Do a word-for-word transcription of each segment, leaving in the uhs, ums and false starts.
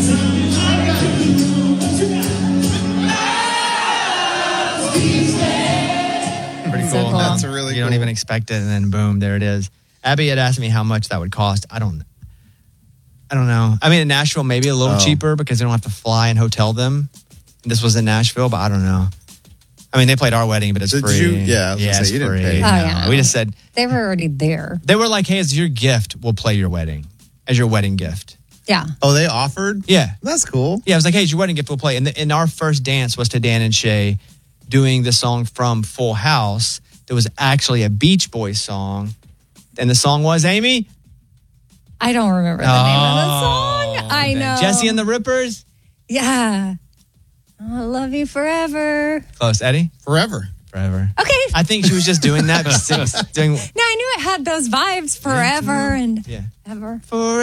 Pretty So cool. cool. That's a really You cool. don't even expect it, and then boom, there it is. Abby had asked me how much that would cost. I don't I don't know. I mean, in Nashville, maybe a little Oh. cheaper because they don't have to fly and hotel them. This was in Nashville, but I don't know. I mean, they played our wedding, but it's Did free. you- yeah, I was yeah, gonna it's say, you didn't free. pay. Oh, No. yeah. We just said, They were already there. they were like, hey, as your gift, we'll play your wedding as your wedding gift. Yeah. Oh, they offered? Yeah. That's cool. Yeah, I was like, hey, it's your wedding gift, we'll play. And, the, and our first dance was to Dan and Shay doing the song from Full House. There was actually a Beach Boys song. And the song was, Amy? I don't remember the name of the song. I know. Jesse and the Rippers? Yeah. I love you forever. Close. Eddie? Forever. Forever. Okay. I think she was just doing that. six, doing, No, I knew it had those vibes forever and yeah. ever.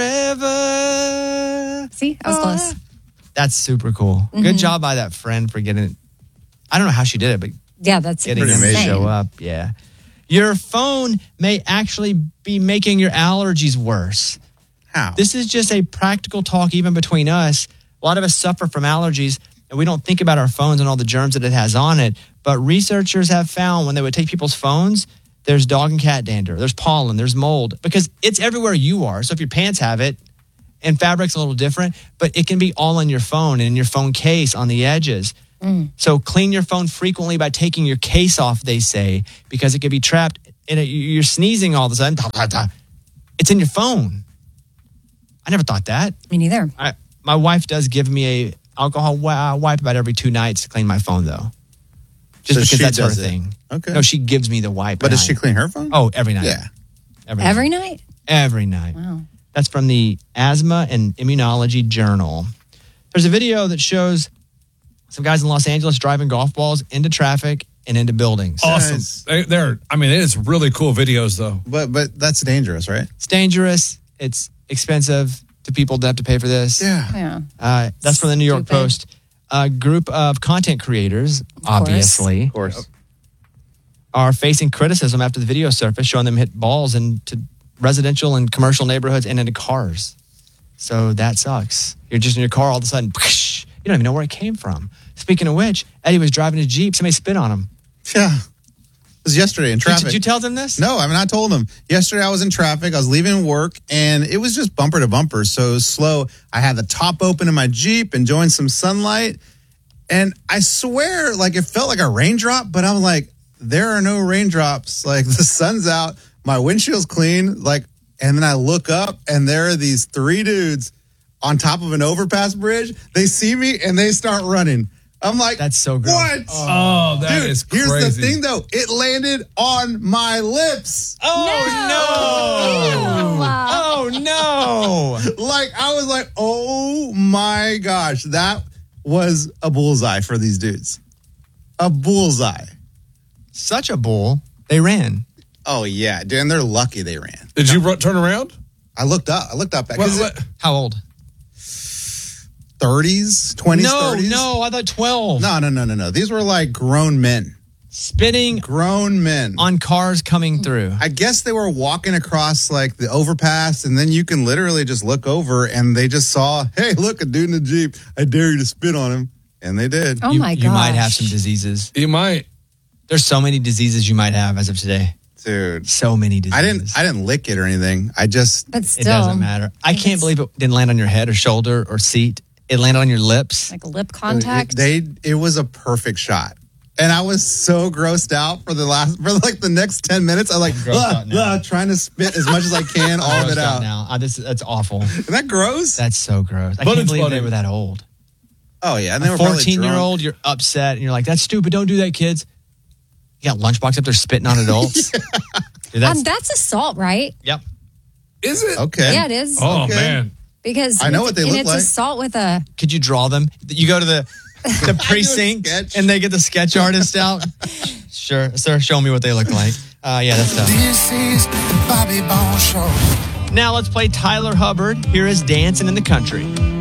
Forever. See, I was close. That's super cool. Mm-hmm. Good job by that friend for getting it. I don't know how she did it, but Yeah, that's getting Pretty them to amazing. show up. Yeah. Your phone may actually be making your allergies worse. How? This is just a practical talk, even between us. A lot of us suffer from allergies, and we don't think about our phones and all the germs that it has on it. But researchers have found when they would take people's phones, there's dog and cat dander, there's pollen, there's mold, because it's everywhere you are. So if your pants have it, and fabric's a little different, but it can be all on your phone and in your phone case on the edges. Mm. So clean your phone frequently by taking your case off, they say, because it could be trapped in it. You're sneezing all of a sudden. It's in your phone. I never thought that. Me neither. I, my wife does give me a alcohol wi- wipe about every two nights to clean my phone, though. Just So because she that's her does it. thing. Okay. No, she gives me the wipe. But and does I- she clean her phone? Oh, every night. Yeah. Every, Every night. night? Every night. Wow. That's from the Asthma and Immunology Journal. There's a video that shows some guys in Los Angeles driving golf balls into traffic and into buildings. Awesome. Nice. They, they're, I mean, it is really cool videos, though. But but that's dangerous, right? It's dangerous. It's expensive to people that have to pay for this. Yeah. Yeah. Uh, that's from the New York Stupid. Post. A group of content creators, obviously, Of course. are facing criticism after the video surfaced showing them hit balls into residential and commercial neighborhoods and into cars. So that sucks. You're just in your car all of a sudden, you don't even know where it came from. Speaking of which, Eddie was driving his Jeep. Somebody spit on him. Yeah. It was yesterday in traffic. Did you tell them this? No, I mean, I told them. Yesterday I was in traffic. I was leaving work, and it was just bumper to bumper, so it was slow. I had the top open in my Jeep, enjoying some sunlight, and I swear, like, it felt like a raindrop, but I'm like, there are no raindrops. Like, the sun's out, my windshield's clean, like, and then I look up, and there are these three dudes on top of an overpass bridge. They see me, and they start running. I'm like, That's so gross. What? Oh, that Dude, is here's crazy. the thing, though. It landed on my lips. Oh, no. Wow. Oh, no. Like, I was like, oh my gosh, that was a bullseye for these dudes. A bullseye. Such a bull. They ran. Oh, yeah. Dude, and they're lucky they ran. Did you run, turn around? I looked up. I looked up. What, Because what? How old? thirties, twenties, no, thirties. no. I thought twelve. No, no, no, no, no. These were like grown men. Spitting Grown men. on cars coming through. I guess they were walking across like the overpass, and then you can literally just look over and they just saw, hey, look, a dude in a Jeep. I dare you to spit on him. And they did. Oh you, my gosh. You might have some diseases. You might. There's so many diseases you might have as of today. Dude. So many diseases. I didn't I didn't lick it or anything. I just But It still. doesn't matter. I can't it's- believe it didn't land on your head or shoulder or seat. It landed on your lips. Like lip contact. It, they it was a perfect shot. And I was so grossed out for the last for like the next ten minutes. I was like grossed "Ugh, out now. ugh," trying to spit as much as I can, all of Grossed it out. Now. Uh, this, that's awful. Isn't that gross? That's so gross. I But can't it's believe funny. they were that old. Oh yeah, and they A were probably fourteen year drunk. old, you're upset and you're like, that's stupid. Don't do that, kids. You got Lunchbox up there spitting on adults. Dude, that's, um, that's assault, right? yep. Is it? Okay. Yeah, it is. Oh, Okay. man. Because I know it's- what they and look it's like. assault with a. Could you draw them? You go to the the precinct sketch. and they get the sketch artist out. Sure, sir. Show me what they look like. Uh, yeah, that's tough. This is the Bobby Bone Show. Now let's play Tyler Hubbard. Here is Dancing in the Country.